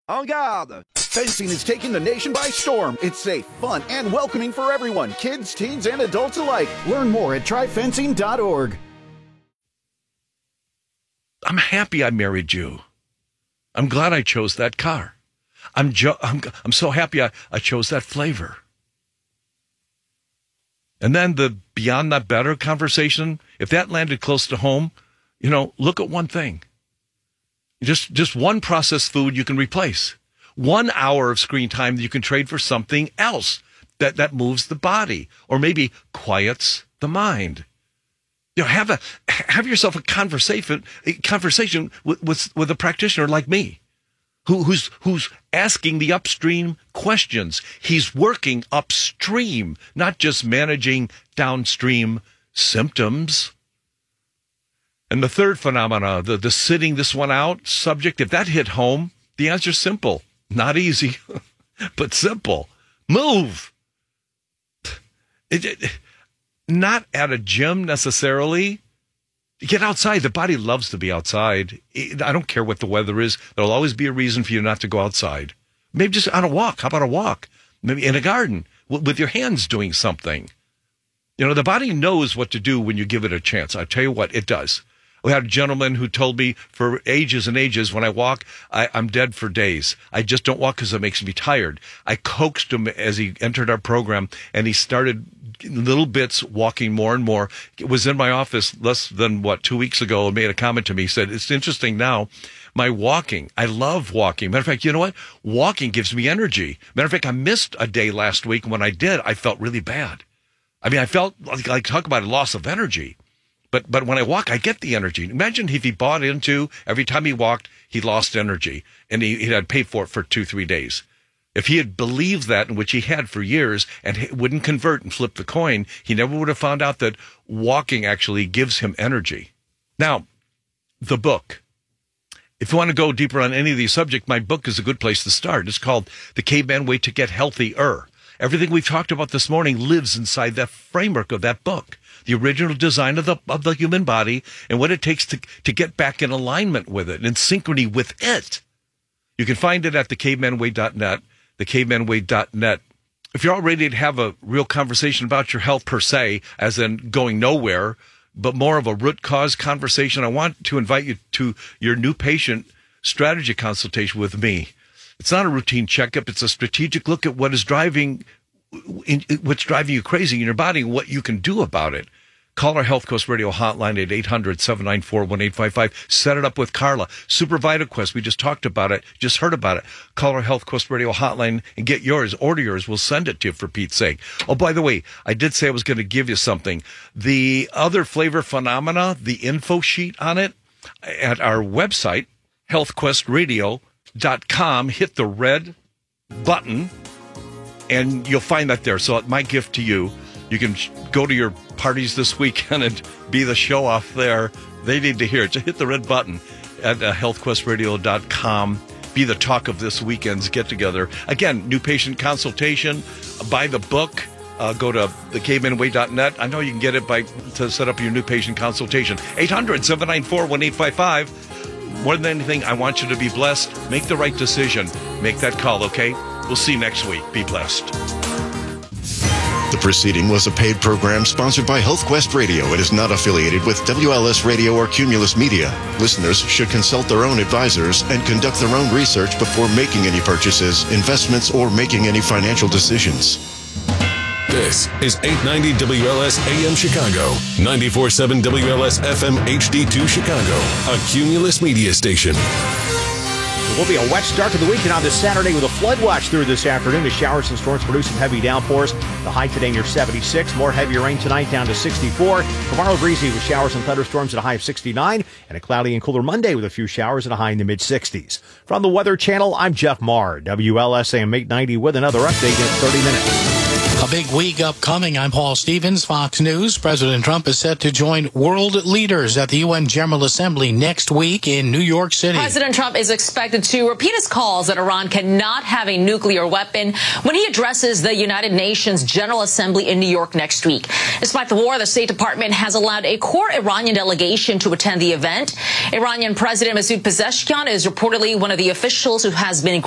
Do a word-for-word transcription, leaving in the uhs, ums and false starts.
En garde! Fencing is taking the nation by storm. It's safe, fun, and welcoming for everyone, kids, teens, and adults alike. Learn more at try fencing dot org. I'm happy I married you. I'm glad I chose that car. I'm jo- I'm, I'm so happy I, I chose that flavor. And then the beyond that better conversation, if that landed close to home, you know, look at one thing. Just just one processed food you can replace. One hour of screen time that you can trade for something else that, that moves the body or maybe quiets the mind. You know, have a have yourself a conversation a conversation with, with with a practitioner like me, who who's who's asking the upstream questions. He's working upstream, not just managing downstream symptoms. And the third phenomena, the, the sitting this one out subject, if that hit home, the answer's simple. Not easy, but simple. Move. It, it, not at a gym necessarily. Get outside. The body loves to be outside. I don't care what the weather is. There'll always be a reason for you not to go outside. Maybe just on a walk. How about a walk? Maybe in a garden with your hands doing something. You know, the body knows what to do when you give it a chance. I tell you what, it does. We had a gentleman who told me for ages and ages, when I walk, I, I'm dead for days. I just don't walk because it makes me tired. I coaxed him as he entered our program, and he started little bits walking more and more. It was in my office less than, what, two weeks ago, and made a comment to me. He said, it's interesting now, my walking, I love walking. Matter of fact, you know what? Walking gives me energy. Matter of fact, I missed a day last week, and when I did, I felt really bad. I mean, I felt like, like talk about a loss of energy. But but when I walk, I get the energy. Imagine if he bought into every time he walked, he lost energy, and he, he had paid for it for two, three days. If he had believed that, in which he had for years, and wouldn't convert and flip the coin, he never would have found out that walking actually gives him energy. Now, the book. If you want to go deeper on any of these subjects, my book is a good place to start. It's called The Caveman Way to Get Healthier. Everything we've talked about this morning lives inside that framework of that book. The original design of the of the human body and what it takes to, to get back in alignment with it, in synchrony with it. You can find it at the caveman way dot net, the caveman way dot net. If you're all ready to have a real conversation about your health per se, as in going nowhere, but more of a root cause conversation, I want to invite you to your new patient strategy consultation with me. It's not a routine checkup. It's a strategic look at what is driving, in, what's driving you crazy in your body and what you can do about it. Call our Health Coast Radio hotline at eight hundred, seven nine four, one eight five five. Set it up with Carla. Super VitaQuest, we just talked about it, just heard about it. Call our Health Coast Radio hotline and get yours. Order yours. We'll send it to you for Pete's sake. Oh, by the way, I did say I was going to give you something. The other flavor phenomena, the info sheet on it, at our website, health quest radio dot com. Hit the red button, and you'll find that there. So my gift to you, you can go to your parties this weekend and be the show off there. They need to hear it. Just hit the red button at uh, health quest radio dot com. Be the talk of this weekend's get-together. Again, new patient consultation. Buy the book. Uh, go to the caveman way dot net. I know you can get it by to set up your new patient consultation. eight hundred, seven nine four, one eight five five. More than anything, I want you to be blessed. Make the right decision. Make that call, okay? We'll see you next week. Be blessed. The proceeding was a paid program sponsored by HealthQuest Radio. It is not affiliated with W L S Radio or Cumulus Media. Listeners should consult their own advisors and conduct their own research before making any purchases, investments, or making any financial decisions. This is eight ninety W L S A M Chicago, ninety-four point seven W L S F M H D two Chicago, a Cumulus Media station. It will be a wet start to the weekend on this Saturday with a flood watch through this afternoon. The showers and storms produce some heavy downpours. The high today near seventy-six. More heavy rain tonight down to sixty-four. Tomorrow breezy with showers and thunderstorms at a high of sixty-nine. And a cloudy and cooler Monday with a few showers at a high in the mid-sixties. From the Weather Channel, I'm Jeff Marr. W L S A M eight ninety with another update in thirty minutes. A big week upcoming. I'm Paul Stevens, Fox News. President Trump is set to join world leaders at the U N General Assembly next week in New York City. President Trump is expected to repeat his calls that Iran cannot have a nuclear weapon when he addresses the United Nations General Assembly in New York next week. Despite the war, the State Department has allowed a core Iranian delegation to attend the event. Iranian President Masoud Pezeshkian is reportedly one of the officials who has been